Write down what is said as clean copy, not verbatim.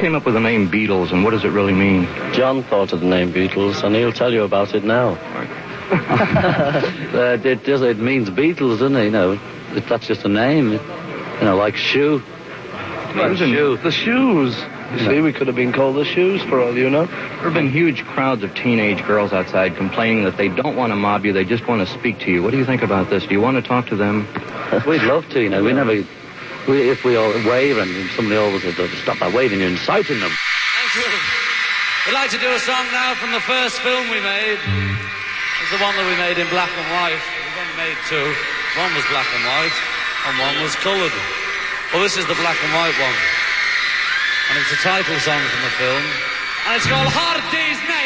came up with the name Beatles, and what does it really mean? John thought of the name Beatles, and he'll tell you about it now. It means Beatles, doesn't it? You know, that's just a name. You know, like shoe. Shoe. The shoes. You see, we could have been called the shoes for all you know. There have been huge crowds of teenage girls outside complaining that they don't want to mob you, they just want to speak to you. What do you think about this? Do you want to talk to them? We'd love to, you know. If we all wave and somebody always says, stop that waving, you're inciting them. Thank you. We'd like to do a song now from the first film we made. It's the one that we made in black and white. We've only made two. One was black and white, and one was coloured. Well, this is the black and white one. And it's a title song from the film. And it's called Hard Day's Night.